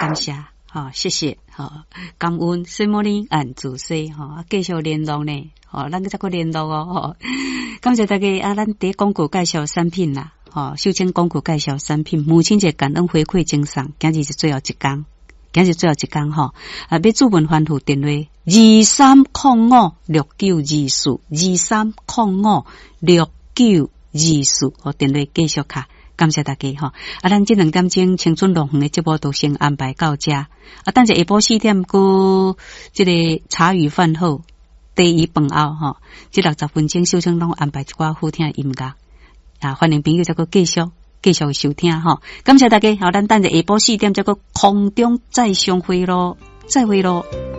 感谢，谢谢，感恩水茉莉按主席，继续联络呢，咱再个联络哦，感谢大家咱第广告介绍产品啦，秀清广告介绍产品，母亲节感恩回馈精送，今日是最后一天，要注文番号电话2305692423056924，电话继续卡。感谢大家咱这2点钟青春乐园的节目都先安排到这，等下下晡4点过这个茶余饭后第一饭后这60分钟秀清拢安排一寡好听的音乐欢迎朋友再个继续收听感谢大家咱等下下晡4点再个空中再相会咯，再会咯。